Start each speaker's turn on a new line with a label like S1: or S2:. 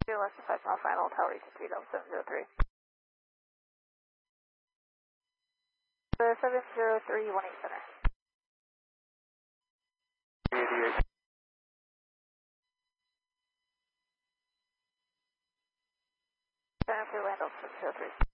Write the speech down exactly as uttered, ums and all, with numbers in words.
S1: less than five mile final, tower east three double seven zero three. The seven zero three one eight center.
S2: eighty-eight.
S1: Center for land seven zero three.